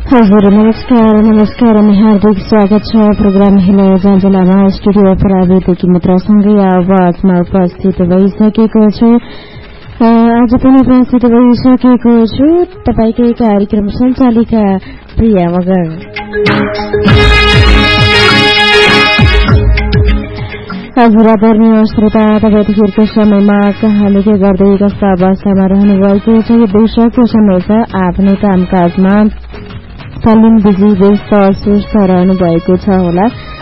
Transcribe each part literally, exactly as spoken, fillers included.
हजुर नमस्कार नमस्कार अनि हार्दिक स्वागत छ प्रोग्राम हेलो जन्जलामा स्टुडियो प्राविधिक मित्रसँगै आवाजमा उपस्थित भइसकेको छु। आज पनि उपस्थित भइसकेको छु तपाईकै कार्यक्रम सञ्चालिका प्रिया मगर। हजुर आदरणीय श्रोता, तपाईँ यतिखेरको समयमा कहाँले के गर्दै कस्ता अवस्थामा रहनुभएको छ? यो वर्षको समय छ, आफ्नो कामकाजमा तालिम बिजी व्यस्त सुस्त रहनु भएको छ होला।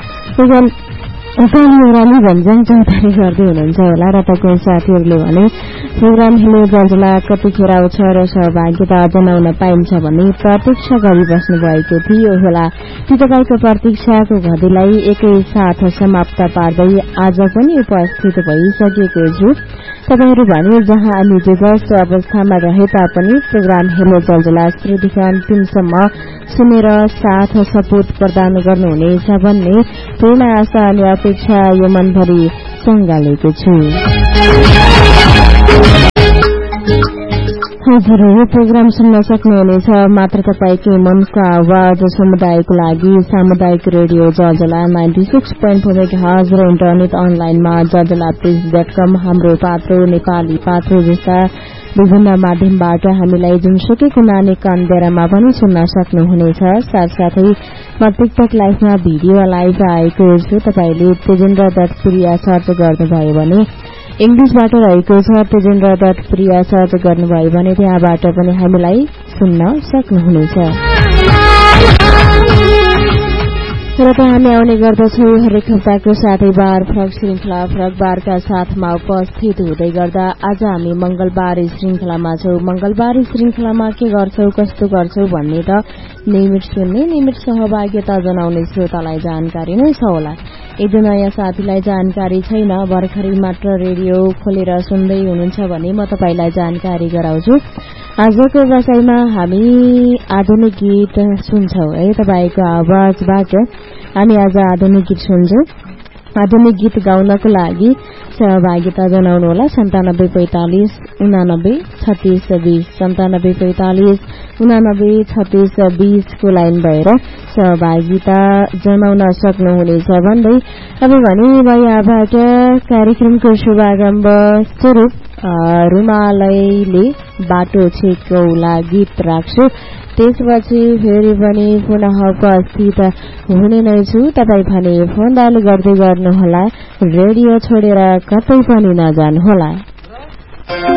उकाली ओह्राली भन्छन् चौतारी गर्दै हुनुहुन्छ होला र तपाईँ साथीहरूले भने प्रोग्राम हेलो जन्जला कतिखेर आउँछ र सहभागिता जनाउन पाइन्छ भन्ने प्रतीक्षा गरिबस्नु भएको थियो होला। ती तपाईँको प्रतीक्षाको घडीलाई एकै साथ समाप्त पार्दै आज पनि उपस्थित भइसकेको छु। तपाईहरू भने जहाँ अलि व्यस्त अवस्थामा रहे तापनि प्रोग्राम हेलो जन्जला सुरुदेखि अन्तिमसम्म सुनेर साथ सपोर्ट प्रदान गर्नुहुनेछ भन्ने पूर्ण आशा अनि अपेक्षा यो मनभरि सँगालेको छु। हजुर यो प्रोग्राम सुन्न सक्नुहुनेछ मात्र तपाईँकै मनको आवाज समुदायको लागि सामुदायिक radio जजला ninety six point four megahertz र इन्टरनेट अनलाइनमा जजला प्रेस डट कम हाम्रो पात्रो नेपाली पात्रो जस्ता विभिन्न माध्यमबाट हामीलाई जुनसुकै कुनाने कान्देरामा पनि सुन्न सक्नुहुनेछ। साथसाथै म टिकटक लाइभमा भिडियो लाइभ आएको छु। तपाईँले तेजेन्द्र दत्त प्रिया सर्च गर्नुभयो भने इंग्लिशबाट रहेको छ तेजेन्द्र दत्त प्रिया सर्च गर्नुभयो भने त्यहाँबाट पनि हामीलाई सुन्न सक्नुहुनेछ। र त हामी आउने गर्दछौ हरेक हप्ताको साथै बार फरक श्रृंखला फरक बारका साथमा उपस्थित हुँदै गर्दा आज हामी मंगलबार श्रृंखलामा छौं। मंगलबार श्रृंखलामा के गर्छौ कस्तो गर्छौ भन्ने त नियमित सुन्ने नियमित सहभागिता जनाउने श्रोतालाई जानकारी नै छ होला। यदि नयाँ साथीलाई जानकारी छैन, भर्खरै मात्र रेडियो खोलेर सुन्दै हुनुहुन्छ भने म तपाईलाई जानकारी गराउँछु। आजको बसाइमा हामी आधुनिक गीत सुन्छौं है। तपाईको आवाजबाट हामी आज आधुनिक गीत सुन्छौं। आधुनिक गीत गाउनको लागि सहभागिता जनाउनु होला सन्तानब्बे पैंतालिस उनानब्बे छत्तीस बीस सन्तानब्बे पैंतालिस उनानब्बे छत्तीस बीस को लाइन भएर सहभागिता जनाउन सक्नुहुनेछ भन्दै अब भने यहाँबाट कार्यक्रमको शुभारम्भ स्वरूप रुमालैले बाटो छेकौला गीत राख्छु। त्यसपछि फेरि पनि पुनः उपस्थित हुने नै छु। तपाई भने फोन डायल गर्दै गर्नुहोला, रेडियो छोडेर कतै पनि नजानुहोला।